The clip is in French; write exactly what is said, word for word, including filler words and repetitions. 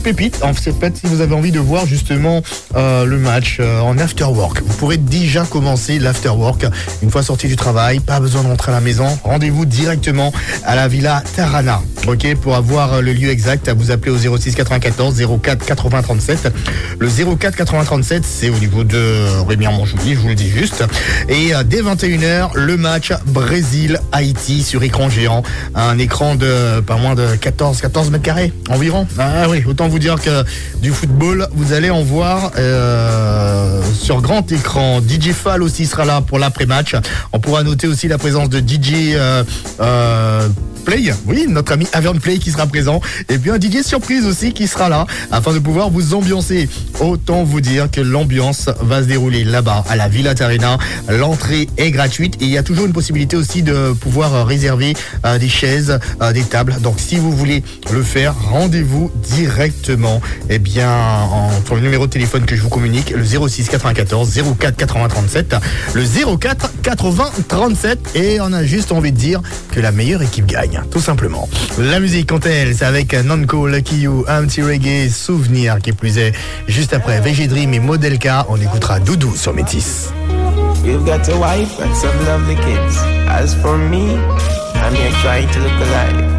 pépite. En fait, si vous avez envie de voir justement euh, le match euh, en after work, vous pourrez déjà commencer l'after work une fois sorti du travail. Pas besoin de rentrer à la maison. Rendez-vous directement à la Villa Tarana. Ok, pour avoir le lieu exact, vous appelez au zéro six quatre-vingt-quatorze zéro quatre quatre-vingts trente-sept. Le zéro quatre quatre-vingts trente-sept, c'est au niveau de Rémy-Montjoly, je vous le dis juste. Et euh, dès vingt et une heures, le match Brésil-Haïti sur écran géant. Un écran de pas moins de quatorze mètres carrés environ. Ah oui, autant vous dire que du football, vous allez en voir euh, sur grand écran. D J Fall aussi sera là pour l'après-match. On pourra noter aussi la présence de D J euh, euh, Play, oui, notre ami Avern Play qui sera présent, et puis un D J surprise aussi qui sera là afin de pouvoir vous ambiancer. Autant vous dire que l'ambiance va se dérouler là-bas à la Villa Tarena. L'entrée est gratuite et il y a toujours une possibilité aussi de pouvoir réserver euh, des chaises, euh, des tables. Donc si vous voulez le faire, rendez-vous directement eh bien en, sur le numéro de téléphone que je vous communique, le zéro six quatre-vingt-quatorze zéro quatre quatre-vingts trente-sept, le zéro quatre quatre-vingts trente-sept, et on a juste envie de dire que la meilleure équipe gagne. Tout simplement. La musique, quant à elle, c'est avec Nanko, Lucky You, un petit reggae, souvenir qui plus est. Juste après V G Dream et Modelka, on écoutera Doudou sur Métis. You've got a wife and some lovely kids. As for me, I'm here trying to look alive.